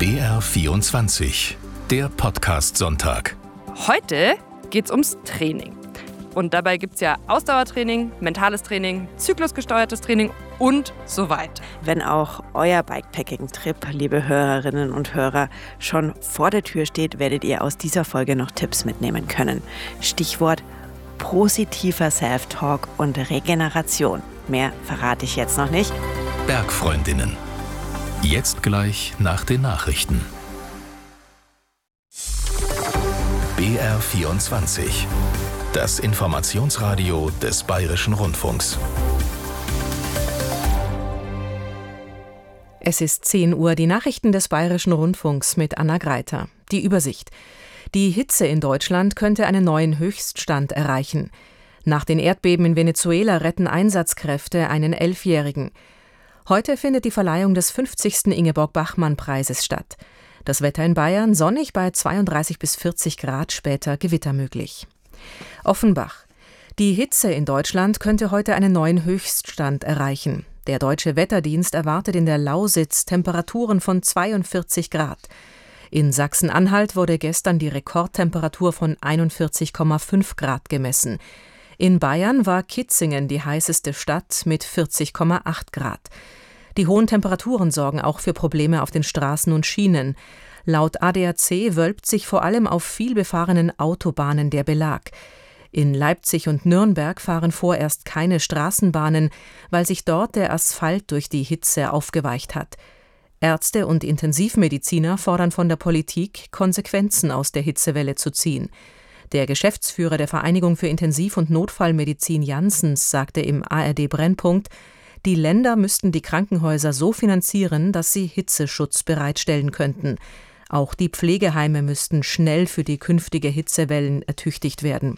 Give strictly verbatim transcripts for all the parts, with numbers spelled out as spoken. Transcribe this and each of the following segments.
B R vierundzwanzig, der Podcast-Sonntag. Heute geht's ums Training. Und dabei gibt es ja Ausdauertraining, mentales Training, zyklusgesteuertes Training und so weiter. Wenn auch euer Bikepacking-Trip, liebe Hörerinnen und Hörer, schon vor der Tür steht, werdet ihr aus dieser Folge noch Tipps mitnehmen können. Stichwort positiver Self-Talk und Regeneration. Mehr verrate ich jetzt noch nicht. Bergfreundinnen. Jetzt gleich nach den Nachrichten. B R vierundzwanzig. Das Informationsradio des Bayerischen Rundfunks. Es ist zehn Uhr, die Nachrichten des Bayerischen Rundfunks mit Anna Greiter. Die Übersicht. Die Hitze in Deutschland könnte einen neuen Höchststand erreichen. Nach den Erdbeben in Venezuela retten Einsatzkräfte einen Elfjährigen. Heute findet die Verleihung des fünfzigsten Ingeborg-Bachmann-Preises statt. Das Wetter in Bayern sonnig bei zweiunddreißig bis vierzig Grad, später Gewitter möglich. Offenbach. Die Hitze in Deutschland könnte heute einen neuen Höchststand erreichen. Der Deutsche Wetterdienst erwartet in der Lausitz Temperaturen von zweiundvierzig Grad. In Sachsen-Anhalt wurde gestern die Rekordtemperatur von einundvierzig Komma fünf Grad gemessen. In Bayern war Kitzingen die heißeste Stadt mit vierzig Komma acht Grad. Die hohen Temperaturen sorgen auch für Probleme auf den Straßen und Schienen. Laut A D A C wölbt sich vor allem auf vielbefahrenen Autobahnen der Belag. In Leipzig und Nürnberg fahren vorerst keine Straßenbahnen, weil sich dort der Asphalt durch die Hitze aufgeweicht hat. Ärzte und Intensivmediziner fordern von der Politik, Konsequenzen aus der Hitzewelle zu ziehen. Der Geschäftsführer der Vereinigung für Intensiv- und Notfallmedizin Janssens sagte im A R D Brennpunkt, die Länder müssten die Krankenhäuser so finanzieren, dass sie Hitzeschutz bereitstellen könnten. Auch die Pflegeheime müssten schnell für die künftige Hitzewellen ertüchtigt werden.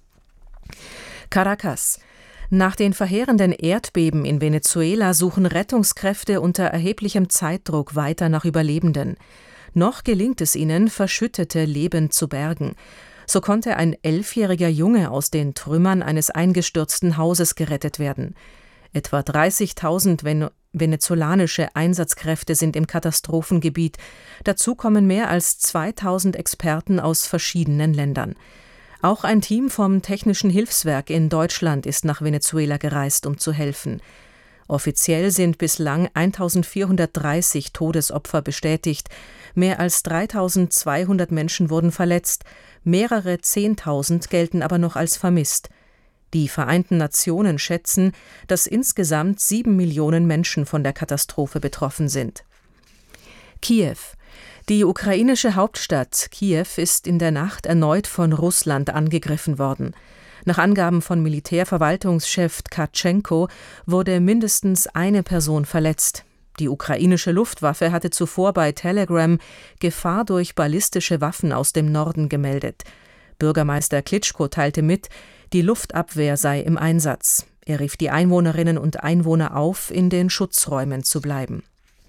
Caracas. Nach den verheerenden Erdbeben in Venezuela suchen Rettungskräfte unter erheblichem Zeitdruck weiter nach Überlebenden. Noch gelingt es ihnen, Verschüttete lebend zu bergen. So konnte ein elfjähriger Junge aus den Trümmern eines eingestürzten Hauses gerettet werden. Etwa dreißigtausend Ven- venezolanische Einsatzkräfte sind im Katastrophengebiet. Dazu kommen mehr als zweitausend Experten aus verschiedenen Ländern. Auch ein Team vom Technischen Hilfswerk in Deutschland ist nach Venezuela gereist, um zu helfen. Offiziell sind bislang eintausendvierhundertdreißig Todesopfer bestätigt. Mehr als dreitausendzweihundert Menschen wurden verletzt. Mehrere Zehntausend gelten aber noch als vermisst. Die Vereinten Nationen schätzen, dass insgesamt sieben Millionen Menschen von der Katastrophe betroffen sind. Kiew. Die ukrainische Hauptstadt Kiew ist in der Nacht erneut von Russland angegriffen worden. Nach Angaben von Militärverwaltungschef Tkatschenko wurde mindestens eine Person verletzt. Die ukrainische Luftwaffe hatte zuvor bei Telegram Gefahr durch ballistische Waffen aus dem Norden gemeldet. Bürgermeister Klitschko teilte mit, die Luftabwehr sei im Einsatz. Er rief die Einwohnerinnen und Einwohner auf, in den Schutzräumen zu bleiben.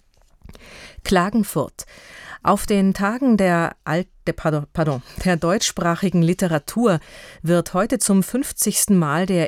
Klagenfurt. Auf den Tagen der, Alt, pardon, pardon, der deutschsprachigen Literatur wird heute zum fünfzigsten Mal der